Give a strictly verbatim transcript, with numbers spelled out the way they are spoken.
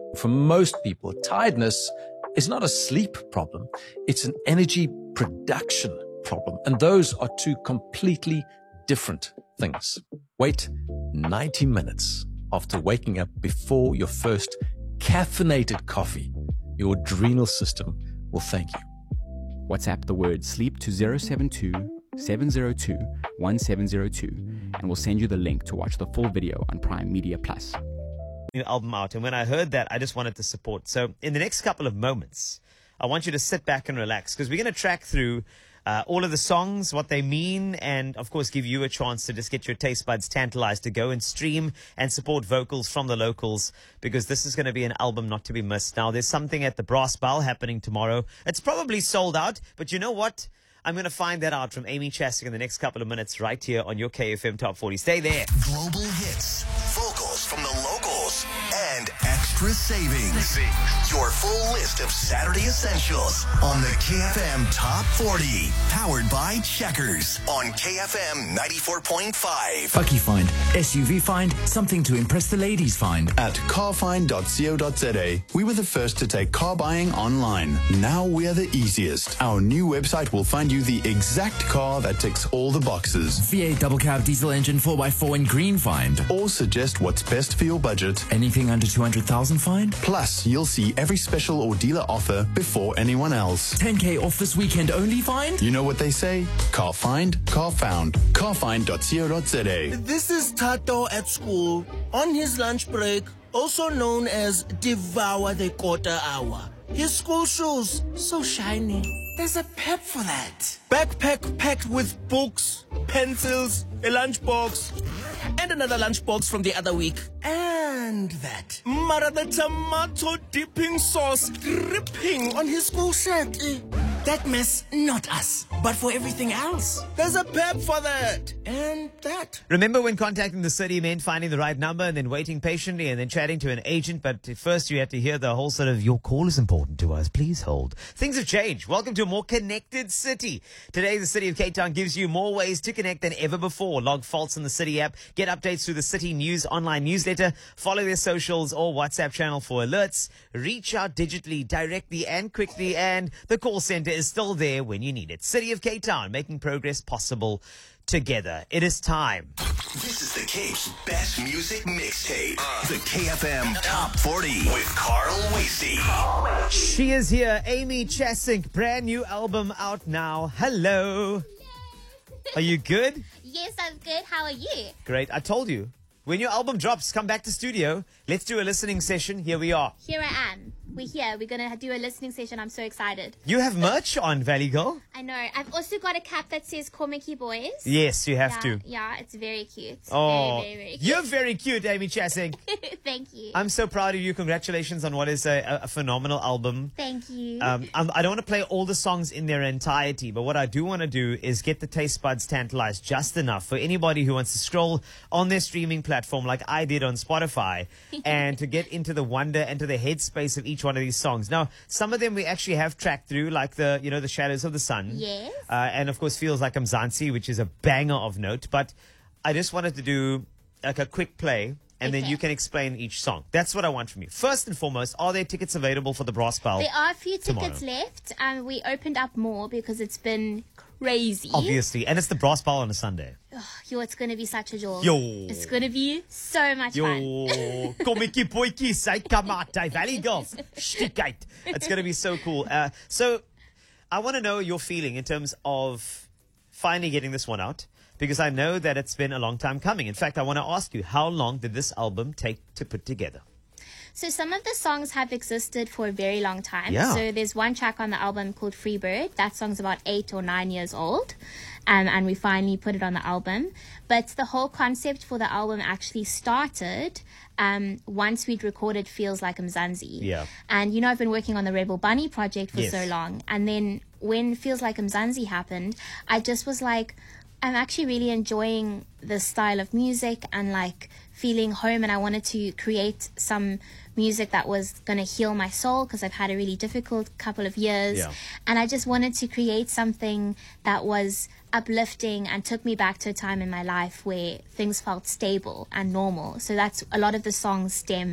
For most people, tiredness is not a sleep problem. It's an energy production problem. And those are two completely different things. Wait ninety minutes after waking up before your first caffeinated coffee. Your adrenal system will thank you. WhatsApp the word sleep to zero seven two, seven zero two, one seven zero two and we'll send you the link to watch the full video on Prime Media Plus. New album out, and when I heard that, I just wanted to support. So in the next couple of moments, I want you to sit back and relax, because we're going to track through uh, all of the songs, what they mean, and of course give you a chance to just get your taste buds tantalized to go and stream and support vocals from the locals, because this is going to be an album not to be missed. Now, there's something at the Brass Bell happening tomorrow. It's probably sold out, but you know what? I'm going to find that out from Amy Chasing in the next couple of minutes right here on your K F M Top forty. Stay there. Global hits, vocals from the locals, and extra savings. Your full list of Saturday essentials on the K F M Top forty. Powered by Checkers on K F M ninety-four point five. Bucky Find, S U V Find, something to impress the ladies find. At carfind dot co dot za, we were the first to take car buying online. Now we're the easiest. Our new website will find you the exact car that ticks all the boxes. V eight double cab diesel engine four by four in green find. Or suggest what's best for your budget. Anything under two hundred thousand find. Plus, you'll see every special or dealer offer before anyone else. ten K off this weekend only find. You know what they say? Car find, car found. carfind dot co dot za. This is Tato at school on his lunch break, also known as Devour the Quarter Hour. His school shoes, so shiny. There's a pep for that. Backpack packed with books, pencils, a lunchbox, and another lunchbox from the other week. And that. Mara the tomato dipping sauce dripping on his school shirt. That mess, not us. But for everything else, there's a pep for that. And that. Remember when contacting the city meant finding the right number and then waiting patiently and then chatting to an agent, but first you had to hear the whole sort of, your call is important to us, please hold. Things have changed. Welcome to a more connected city. Today, the City of Cape Town gives you more ways to connect than ever before. Log faults in the City app, get updates through the City News online newsletter, follow their socials or WhatsApp channel for alerts, reach out digitally, directly and quickly, and the call center is still there when you need it. City of Cape Town, making progress possible together. It is time. This is the Cape's best music mixtape. Uh, the K F M Top forty with Carl Wasey. She is here, Amy Chasink, brand new album out now. Hello. Are you good? Yes, I'm good. How are you? Great. I told you. When your album drops, come back to studio. Let's do a listening session. Here we are. Here I am. We're here. We're going to do a listening session. I'm so excited. You have merch on, Valley Girl. I know. I've also got a cap that says Komiki Boys. Yes, you have yeah, to. Yeah, it's very cute. Oh, very, very, very cute. You're very cute, Amy Chasink. Thank you. I'm so proud of you. Congratulations on what is a, a phenomenal album. Thank you. Um, I'm, I don't want to play all the songs in their entirety, but what I do want to do is get the taste buds tantalized just enough for anybody who wants to scroll on their streaming platform like I did on Spotify and to get into the wonder and to the headspace of each one of these songs. Now, some of them we actually have tracked through, like the, you know, the Shadows of the Sun. Yes. Uh, and of course, Feels Like I'm Mzansi, which is a banger of note. But I just wanted to do like a quick play, and okay. then you can explain each song. That's what I want from you. First and foremost, are there tickets available for the Brass Bell? There are a few tickets tomorrow? left. Um, we opened up more because it's been crazy. Obviously. And it's the Brass Bell on a Sunday. Oh, yo, it's going to be such a joy. Yo. It's going to be so much Yo. fun. Komiki Poiki Saikamata Valley Girls. Shtikait. It's going to be so cool. Uh, so I want to know your feeling in terms of finally getting this one out, because I know that it's been a long time coming. In fact, I want to ask you, how long did this album take to put together? So some of the songs have existed for a very long time. Yeah. So there's one track on the album called Free Bird. That song's about eight or nine years old. Um, and we finally put it on the album. But the whole concept for the album actually started um, once we'd recorded Feels Like Mzansi. Yeah. And, you know, I've been working on the Rebel Bunny project for Yes. so long. And then when Feels Like Mzansi happened, I just was like, I'm actually really enjoying this style of music and like feeling home, and I wanted to create some music that was going to heal my soul because I've had a really difficult couple of years. Yeah. And I just wanted to create something that was uplifting and took me back to a time in my life where things felt stable and normal. So that's a lot of the songs stem